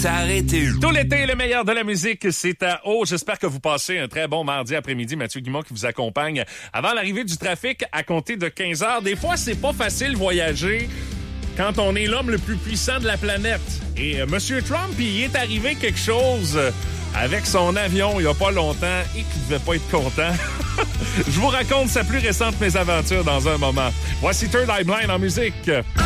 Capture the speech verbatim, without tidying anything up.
s'arrêter. Tout l'été, le meilleur de la musique, c'est à haut. J'espère que vous passez un très bon mardi après-midi. Mathieu Guimont qui vous accompagne avant l'arrivée du trafic à compter de quinze heures. Des fois, c'est pas facile voyager quand on est l'homme le plus puissant de la planète. Et euh, M. Trump, il est arrivé quelque chose avec son avion il y a pas longtemps et qui devait pas être content. Je vous raconte sa plus récente mésaventure dans un moment. Voici Third Eye Blind en musique.